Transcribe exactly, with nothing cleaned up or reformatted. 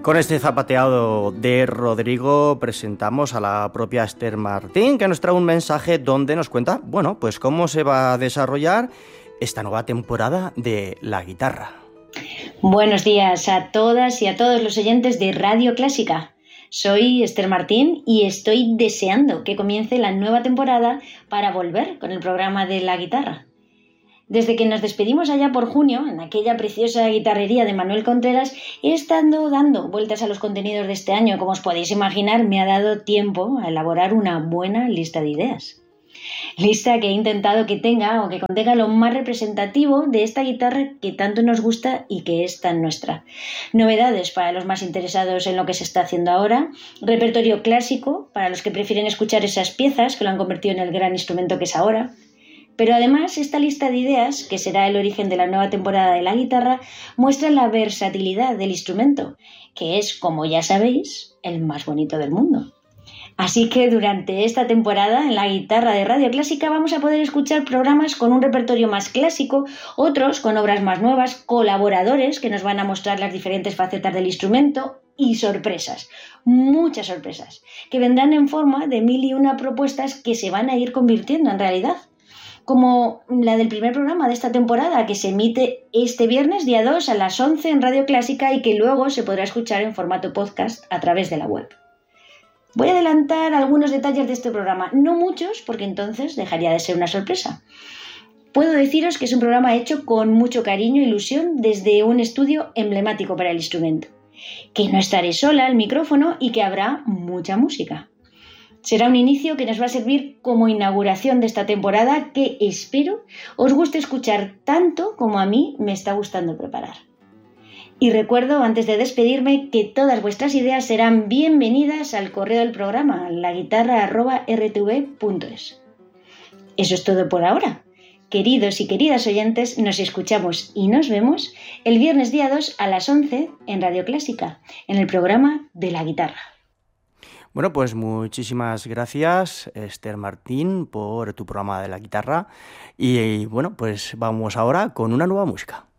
Con este zapateado de Rodrigo presentamos a la propia Esther Martín, que nos trae un mensaje donde nos cuenta, bueno, pues cómo se va a desarrollar esta nueva temporada de La Guitarra. Buenos días a todas y a todos los oyentes de Radio Clásica. Soy Esther Martín y estoy deseando que comience la nueva temporada para volver con el programa de La Guitarra. Desde que nos despedimos allá por junio, en aquella preciosa guitarrería de Manuel Contreras, he estado dando vueltas a los contenidos de este año. Como os podéis imaginar, me ha dado tiempo a elaborar una buena lista de ideas. Lista que he intentado que tenga o que contenga lo más representativo de esta guitarra que tanto nos gusta y que es tan nuestra. Novedades para los más interesados en lo que se está haciendo ahora, repertorio clásico para los que prefieren escuchar esas piezas que lo han convertido en el gran instrumento que es ahora. Pero además, esta lista de ideas, que será el origen de la nueva temporada de La Guitarra, muestra la versatilidad del instrumento, que es, como ya sabéis, el más bonito del mundo. Así que durante esta temporada, en La Guitarra de Radio Clásica, vamos a poder escuchar programas con un repertorio más clásico, otros con obras más nuevas, colaboradores que nos van a mostrar las diferentes facetas del instrumento y sorpresas, muchas sorpresas, que vendrán en forma de mil y una propuestas que se van a ir convirtiendo en realidad. Como la del primer programa de esta temporada, que se emite este viernes, día dos, a las once en Radio Clásica y que luego se podrá escuchar en formato podcast a través de la web. Voy a adelantar algunos detalles de este programa, no muchos, porque entonces dejaría de ser una sorpresa. Puedo deciros que es un programa hecho con mucho cariño e ilusión desde un estudio emblemático para el instrumento, que no estaré sola al micrófono y que habrá mucha música. Será un inicio que nos va a servir como inauguración de esta temporada que espero os guste escuchar tanto como a mí me está gustando preparar. Y recuerdo, antes de despedirme, que todas vuestras ideas serán bienvenidas al correo del programa, laguitarra arroba r t v punto es. Eso es todo por ahora. Queridos y queridas oyentes, nos escuchamos y nos vemos el viernes día dos a las once en Radio Clásica, en el programa de La Guitarra. Bueno, pues muchísimas gracias, Esther Martín, por tu programa de La Guitarra. Y bueno, pues vamos ahora con una nueva música.